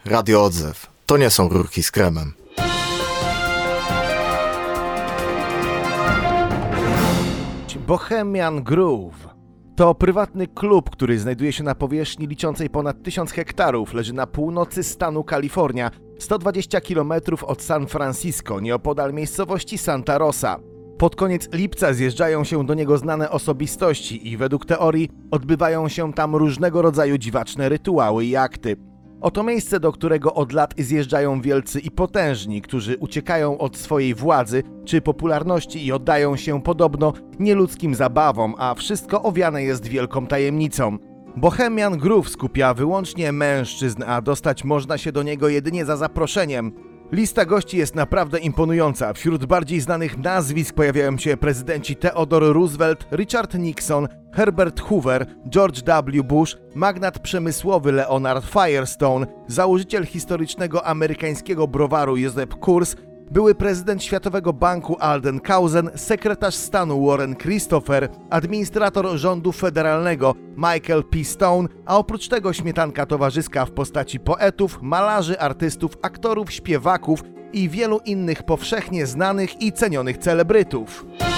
Radio Odzew. To nie są rurki z kremem. Bohemian Grove to prywatny klub, który znajduje się na powierzchni liczącej ponad 1000 hektarów. Leży na północy stanu Kalifornia, 120 km od San Francisco, nieopodal miejscowości Santa Rosa. Pod koniec lipca zjeżdżają się do niego znane osobistości i według teorii odbywają się tam różnego rodzaju dziwaczne rytuały i akty. Oto miejsce, do którego od lat zjeżdżają wielcy i potężni, którzy uciekają od swojej władzy czy popularności i oddają się podobno nieludzkim zabawom, a wszystko owiane jest wielką tajemnicą. Bohemian Grove skupia wyłącznie mężczyzn, a dostać można się do niego jedynie za zaproszeniem. Lista gości jest naprawdę imponująca. Wśród bardziej znanych nazwisk pojawiają się prezydenci Theodore Roosevelt, Richard Nixon, Herbert Hoover, George W. Bush, magnat przemysłowy Leonard Firestone, założyciel historycznego amerykańskiego browaru Joseph Kurz, były prezydent Światowego Banku Alden Kausen, sekretarz stanu Warren Christopher, administrator rządu federalnego Michael P. Stone, a oprócz tego śmietanka towarzyska w postaci poetów, malarzy, artystów, aktorów, śpiewaków i wielu innych powszechnie znanych i cenionych celebrytów.